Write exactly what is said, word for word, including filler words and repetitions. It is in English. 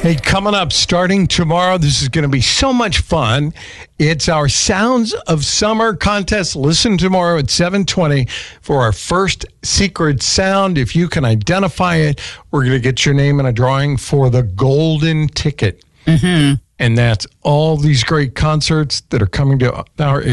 Hey, coming up starting tomorrow, this is going to be so much fun. It's our Sounds of Summer contest. Listen tomorrow at seven twenty for our first secret sound. If you can identify it, we're going to get your name in a drawing for the golden ticket. Mm-hmm. And that's all these great concerts that are coming to our